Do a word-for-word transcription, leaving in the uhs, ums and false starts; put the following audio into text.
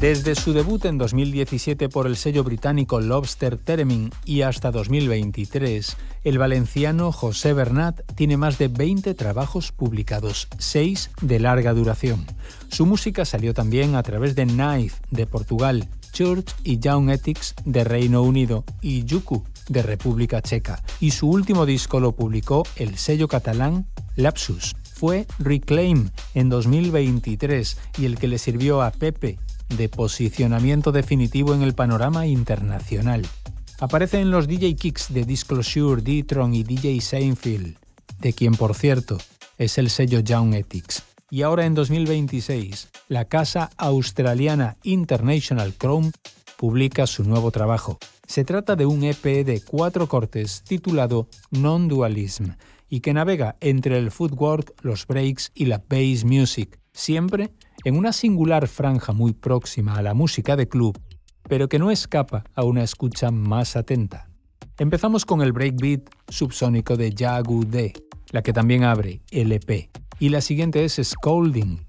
Desde su debut en dos mil diecisiete por el sello británico Lobster Theremin y hasta dos mil veintitrés, el valenciano José Bernat tiene más de veinte trabajos publicados, seis de larga duración. Su música salió también a través de Knife de Portugal, Church y Young Ethics de Reino Unido y Yuku de República Checa, y su último disco lo publicó el sello catalán Lapsus. Fue Reclaim en dos mil veintitrés y el que le sirvió a Pepe de posicionamiento definitivo en el panorama internacional. Aparece en los D J Kicks de Disclosure, D-Tron y D J Seinfeld, de quien, por cierto, es el sello Young Ethics. Y ahora en dos mil veintiséis, la casa australiana International Chrome publica su nuevo trabajo. Se trata de un E P de cuatro cortes titulado Non-Dualism y que navega entre el footwork, los breaks y la bass music, siempre en una singular franja muy próxima a la música de club, pero que no escapa a una escucha más atenta. Empezamos con el breakbeat subsónico de Jagu D, la que también abre el E P, y la siguiente es Scolding,